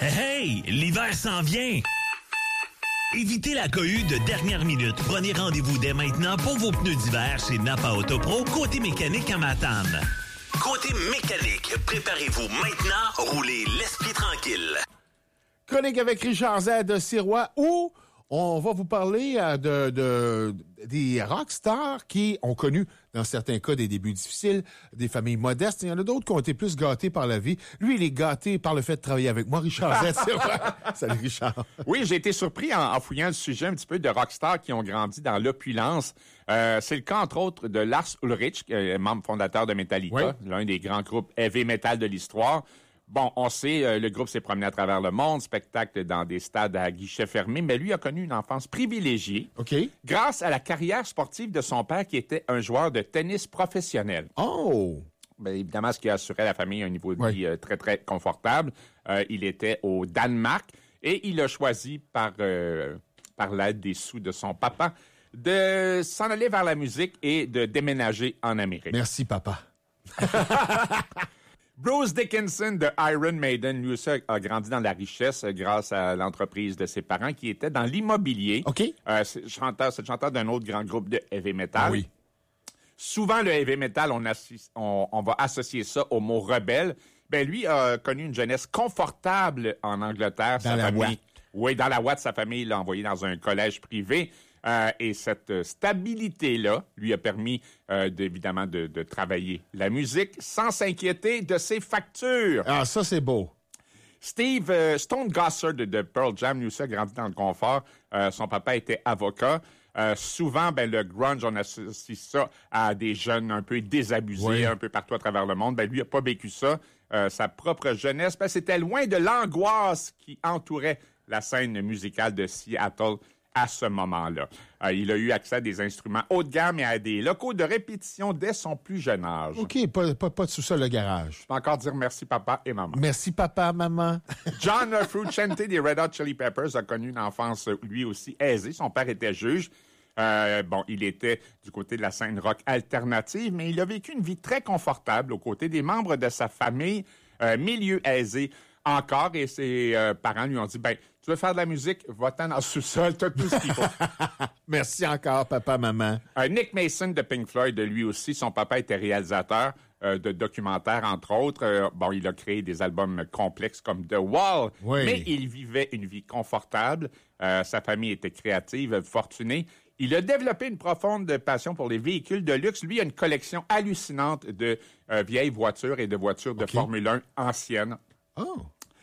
Hey, l'hiver s'en vient! Évitez la cohue de dernière minute. Prenez rendez-vous dès maintenant pour vos pneus d'hiver chez Napa Auto Pro, côté mécanique à Matane. Côté mécanique, préparez-vous maintenant, roulez l'esprit tranquille. Chronique avec Richard Z de Sirois, où on va vous parler des rockstars qui ont connu, dans certains cas, des débuts difficiles, des familles modestes. Il y en a d'autres qui ont été plus gâtés par la vie. Lui, il est gâté par le fait de travailler avec moi, Richard Z. Sirois. Salut, Richard. Oui, j'ai été surpris en fouillant le sujet un petit peu de rockstars qui ont grandi dans l'opulence. C'est le cas, entre autres, de Lars Ulrich, membre fondateur de Metallica, l'un des grands groupes heavy metal de l'histoire. Bon, on sait, le groupe s'est promené à travers le monde, spectacle dans des stades à guichets fermés, mais lui a connu une enfance privilégiée grâce à la carrière sportive de son père qui était un joueur de tennis professionnel. Oh! Bien, évidemment, ce qui a assuré à la famille un niveau de vie très, très confortable. Il était au Danemark et il a choisi, par l'aide des sous de son papa, de s'en aller vers la musique et de déménager en Amérique. Merci, papa. Bruce Dickinson de Iron Maiden, lui aussi, a grandi dans la richesse grâce à l'entreprise de ses parents qui était dans l'immobilier. C'est le chanteur d'un autre grand groupe de heavy metal. Ah oui. Souvent, le heavy metal, on va associer ça au mot rebelle. Ben lui a connu une jeunesse confortable en Angleterre. Dans la Ouate. Oui, dans la Ouate, sa famille l'a envoyé dans un collège privé. Et cette stabilité-là lui a permis, évidemment, de travailler la musique sans s'inquiéter de ses factures. Ah, ça, c'est beau. Steve Stone Gossard de Pearl Jam, lui aussi, a grandi dans le confort. Son papa était avocat. Souvent, le grunge, on associe ça à des jeunes un peu désabusés un peu partout à travers le monde. Lui n'a pas vécu ça. Sa propre jeunesse, c'était loin de l'angoisse qui entourait la scène musicale de Seattle à ce moment-là. Il a eu accès à des instruments haut de gamme et à des locaux de répétition dès son plus jeune âge. OK, pas de sous-sol de garage. Je peux encore dire merci papa et maman. Merci papa, maman. John Frusciante des Red Hot Chili Peppers a connu une enfance lui aussi aisée. Son père était juge. Il était du côté de la scène rock alternative, mais il a vécu une vie très confortable aux côtés des membres de sa famille, milieu aisé encore, et ses parents lui ont dit, tu veux faire de la musique, va-t'en dans le sous-sol, t'as tout ce qu'il faut. Merci encore, papa, maman. Nick Mason de Pink Floyd, lui aussi, son papa était réalisateur de documentaires, entre autres. Il a créé des albums complexes comme The Wall, mais il vivait une vie confortable. Sa famille était créative, fortunée. Il a développé une profonde passion pour les véhicules de luxe. Lui, il a une collection hallucinante de vieilles voitures et de voitures de Formule 1 anciennes. Oh!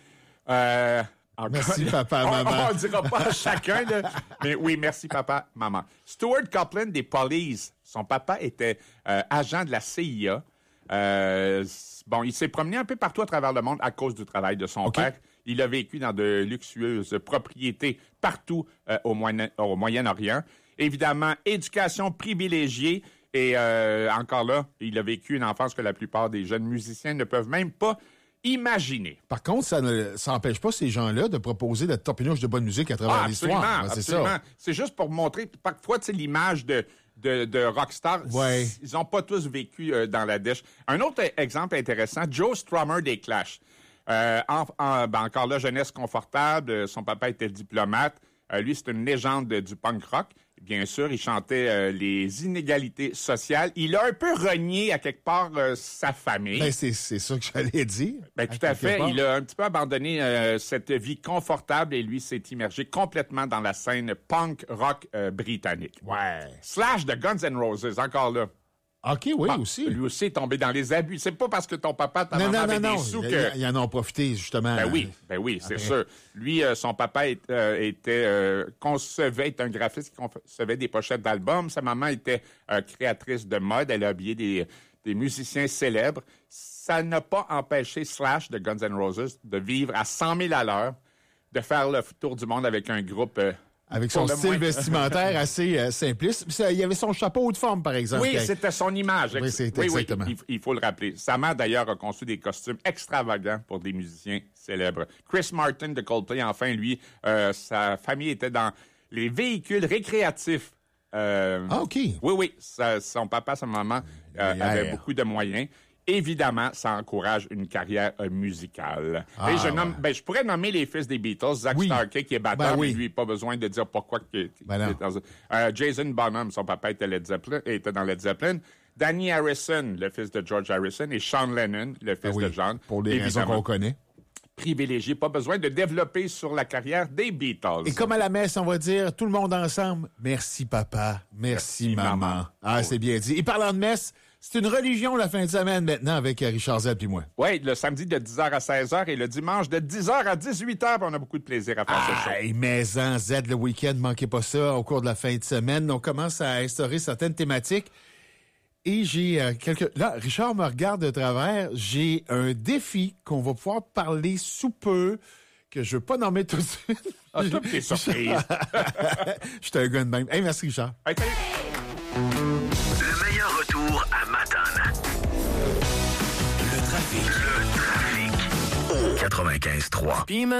Merci, papa, maman. On ne dira pas à chacun, là. Mais oui, merci, papa, maman. Stuart Copeland des Police. Son papa était agent de la CIA. Il s'est promené un peu partout à travers le monde à cause du travail de son père. Il a vécu dans de luxueuses propriétés partout au Moyen-Orient. Évidemment, éducation privilégiée. Et encore là, il a vécu une enfance que la plupart des jeunes musiciens ne peuvent même pas imaginer. Par contre, ça n'empêche pas ces gens-là de proposer de topinouche de bonne musique à travers l'histoire. C'est ça. C'est juste pour montrer, parfois, l'image de rockstar. Ils n'ont pas tous vécu dans la dèche. Un autre exemple intéressant, Joe Strummer des Clash. Encore là, jeunesse confortable. Son papa était diplomate. Lui, c'est une légende du punk rock. Bien sûr, il chantait les inégalités sociales. Il a un peu renié, à quelque part, sa famille. C'est ça que j'allais dire. Tout à fait. Il a un petit peu abandonné cette vie confortable et lui s'est immergé complètement dans la scène punk rock britannique. Slash de Guns N' Roses, encore là. OK, oui, aussi. Lui aussi est tombé dans les abus. C'est pas parce que ton papa, ta maman avait des sous que... Ils en ont profité, justement. C'est sûr. Lui, son papa était un graphiste qui concevait des pochettes d'albums. Sa maman était créatrice de mode. Elle a habillé des musiciens célèbres. Ça n'a pas empêché Slash de Guns N' Roses de vivre à 100 000 à l'heure, de faire le tour du monde avec un groupe... avec son style vestimentaire assez simpliste. Il y avait son chapeau de forme, par exemple. Oui, c'était son image. Oui, exactement. Il faut le rappeler. Sa mère, d'ailleurs, a conçu des costumes extravagants pour des musiciens célèbres. Chris Martin de Coldplay, enfin, lui, sa famille était dans les véhicules récréatifs. OK. Oui. Son papa, sa maman avaient beaucoup de moyens. évidemment, ça encourage une carrière musicale. Ah, Et je pourrais nommer les fils des Beatles. Zach Starkey, qui est batteur, mais lui, pas besoin de dire pourquoi. Jason Bonham, son papa était dans Led Zeppelin. Danny Harrison, le fils de George Harrison, et Sean Lennon, le fils de John. Pour des raisons qu'on connaît. Privilégié, pas besoin de développer sur la carrière des Beatles. Et comme à la messe, on va dire, tout le monde ensemble, merci papa, merci maman. Ah, c'est bien dit. Et parlant de messe, c'est une religion la fin de semaine maintenant avec Richard Z et moi. Oui, le samedi de 10h à 16h et le dimanche de 10h à 18h. On a beaucoup de plaisir à faire ce show. Et Maison Z, le week-end, manquez pas ça au cours de la fin de semaine. On commence à instaurer certaines thématiques. Et j'ai Là, Richard me regarde de travers. J'ai un défi qu'on va pouvoir parler sous peu, que je veux pas nommer tout de suite. Ah, toutes tes surprises. Je suis un gars de même. Hey, merci, Richard. Hey, salut. Le meilleur retour à Matane. Le trafic. Au 95.3.